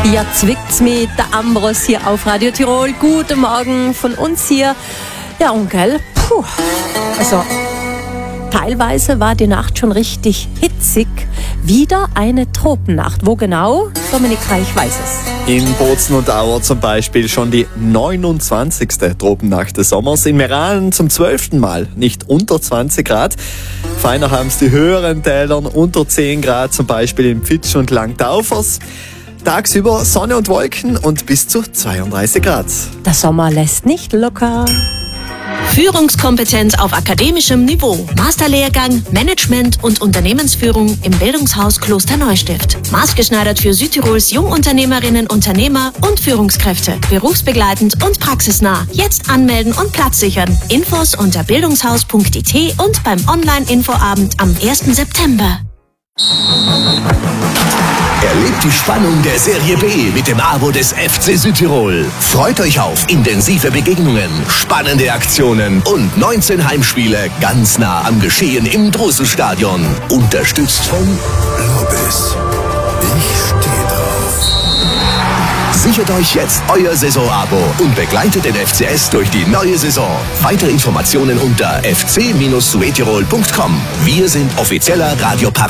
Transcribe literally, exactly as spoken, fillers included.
Ja, zwickt's mit der Ambros hier auf Radio Tirol. Guten Morgen von uns hier. Ja, Onkel, puh, also teilweise war die Nacht schon richtig hitzig. Wieder eine Tropennacht. Wo genau? Dominik Reich weiß es. In Bozen und Auer zum Beispiel schon die neunundzwanzigste Tropennacht des Sommers. In Meran zum zwölften Mal nicht unter zwanzig Grad. Feiner haben's die höheren Tälern, unter zehn Grad, zum Beispiel in Pfitsch und Langtaufers. Tagsüber Sonne und Wolken und bis zu zweiunddreißig Grad. Der Sommer lässt nicht locker. Führungskompetenz auf akademischem Niveau. Masterlehrgang Management und Unternehmensführung im Bildungshaus Klosterneustift. Maßgeschneidert für Südtirols Jungunternehmerinnen, Unternehmer und Führungskräfte. Berufsbegleitend und praxisnah. Jetzt anmelden und Platz sichern. Infos unter bildungshaus punkt i t und beim Online-Infoabend am ersten September. Erlebt die Spannung der Serie B mit dem Abo des F C Südtirol. Freut euch auf intensive Begegnungen, spannende Aktionen und neunzehn Heimspiele ganz nah am Geschehen im Drusselstadion. Unterstützt von Lobis. Ich stehe drauf. Sichert euch jetzt euer Saisonabo und begleitet den F C S durch die neue Saison. Weitere Informationen unter f c Bindestrich suetirol punkt com. Wir sind offizieller Radiopartner